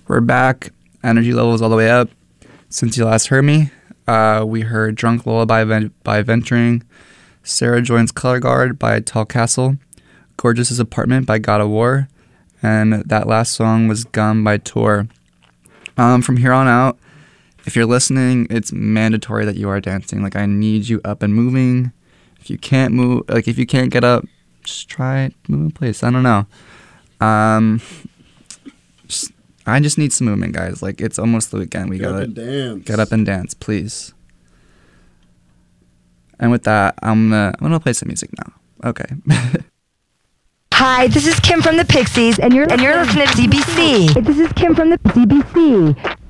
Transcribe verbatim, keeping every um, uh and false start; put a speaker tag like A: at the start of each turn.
A: We're back. Energy levels all the way up. Since you last heard me, uh, we heard Drunk Lullaby by, by Venturing, Sarah Joins Color Guard by Tall Castle, Gorgeous' Apartment by God of War, and that last song was Gum by Tor. Um, from here on out, if you're listening, it's mandatory that you are dancing. Like, I need you up and moving. If you can't move, like, if you can't get up, just try move in place. I don't know. Um, just, I just need some movement, guys. Like, it's almost the weekend. We
B: get
A: gotta
B: up and dance.
A: Get up and dance, please. And with that, I'm gonna I'm gonna play some music now. Okay.
C: Hi, this is Kim from the Pixies, and you're and you're listening to C B C. This is Kim from the C B C.